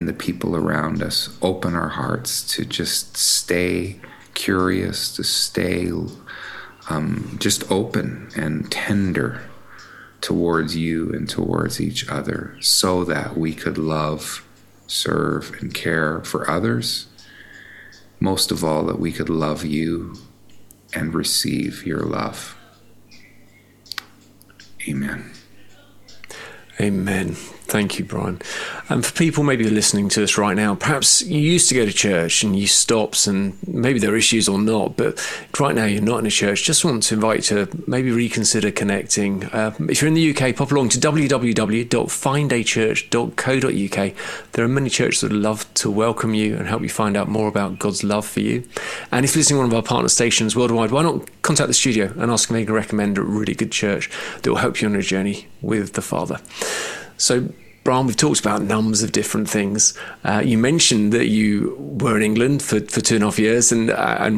the people around us. Open our hearts to just stay curious, to stay just open and tender towards you and towards each other, so that we could love, serve, and care for others. Most of all, that we could love you and receive your love. Amen. Amen. Thank you, Brian. And for people maybe listening to us right now, perhaps you used to go to church and you stopped, and maybe there are issues or not, but right now you're not in a church. Just want to invite you to maybe reconsider connecting. If you're in the UK, pop along to www.findachurch.co.uk. There are many churches that would love to welcome you and help you find out more about God's love for you. And if you're listening to one of our partner stations worldwide, why not contact the studio and ask me to recommend a really good church that will help you on a journey with the Father. So, Brian, we've talked about numbers of different things. You mentioned that you were in England for 2.5 years, and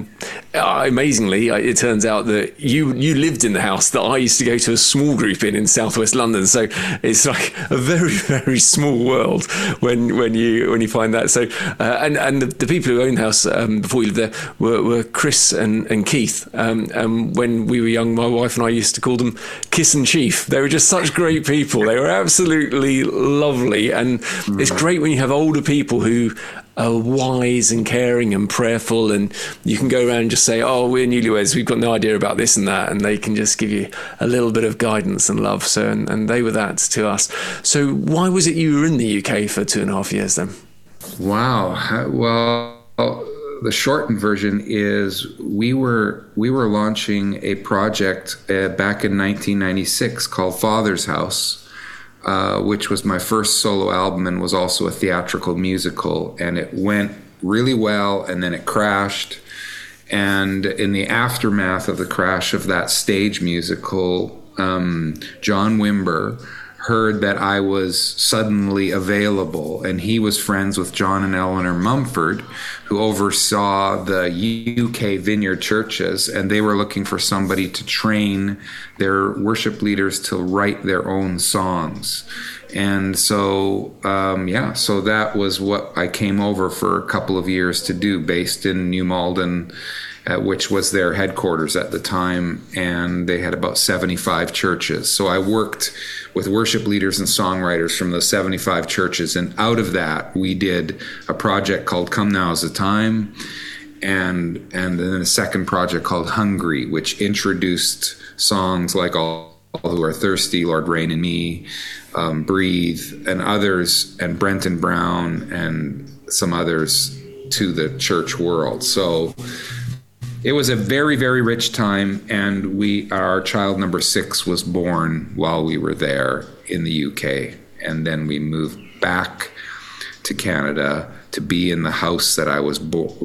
amazingly, it turns out that you lived in the house that I used to go to a small group in southwest London. So it's like a very, very small world when you find that. So and the people who owned the house before you lived there were Chris and Keith. And when we were young, my wife and I used to call them Kiss and Chief. They were just such great people. They were absolutely lovely, and it's great when you have older people who are wise and caring and prayerful, and you can go around and just say, oh, we're newlyweds, we've got no idea about this and that, and they can just give you a little bit of guidance and love. So and they were that to us. So why was it you were in the UK for 2.5 years then? Wow. Well, the shortened version is we were launching a project back in 1996 called Father's House, which was my first solo album and was also a theatrical musical. And it went really well, and then it crashed. And in the aftermath of the crash of that stage musical, John Wimber heard that I was suddenly available, and he was friends with John and Eleanor Mumford, who oversaw the UK Vineyard churches, and they were looking for somebody to train their worship leaders to write their own songs. And so, so that was what I came over for a couple of years to do, based in New Malden, which was their headquarters at the time, and they had about 75 churches. So I worked with worship leaders and songwriters from those 75 churches, and out of that, we did a project called Come Now Is the Time, and then a second project called Hungry, which introduced songs like All Who Are Thirsty, Lord Reign in Me, Breathe, and others, and Brenton Brown, and some others to the church world. So it was a very, very rich time, and our child number 6 was born while we were there in the UK, and then we moved back to Canada to be in the house that I was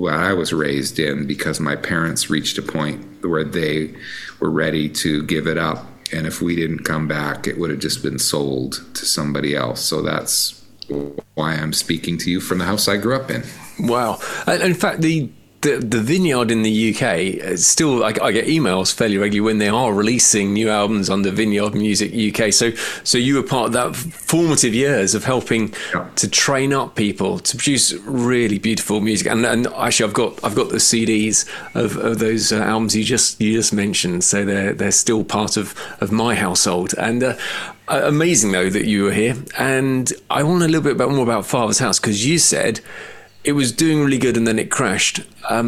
raised in, because my parents reached a point where they were ready to give it up, and if we didn't come back, it would have just been sold to somebody else. So that's why I'm speaking to you from the house I grew up in. Wow. In fact, the Vineyard in the UK, still, I get emails fairly regularly when they are releasing new albums under Vineyard Music UK. So you were part of that formative years of helping to train up people to produce really beautiful music. And actually, I've got the CDs of those albums you just mentioned. So they're still part of my household. And amazing though that you were here. And I want a little bit more about Father's House, because you said it was doing really good and then it crashed.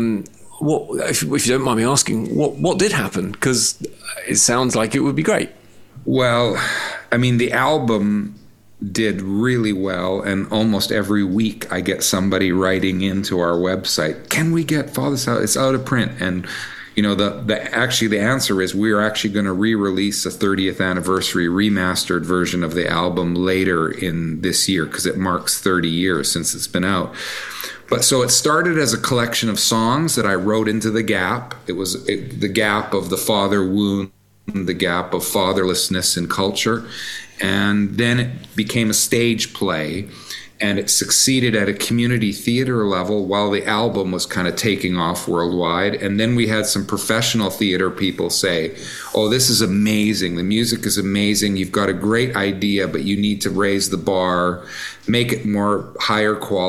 What, if you don't mind me asking, what did happen? Because it sounds like it would be great. Well, I mean, the album did really well, and almost every week I get somebody writing into our website, can we get Father's House? It's out of print. And you know, the answer is we're actually going to re-release a 30th anniversary remastered version of the album later in this year, because it marks 30 years since it's been out. But so it started as a collection of songs that I wrote into the gap. It was the gap of the father wound, the gap of fatherlessness in culture. And then it became a stage play, and it succeeded at a community theater level while the album was kind of taking off worldwide. And then we had some professional theater people say, oh, this is amazing. The music is amazing. You've got a great idea, but you need to raise the bar, make it more higher quality.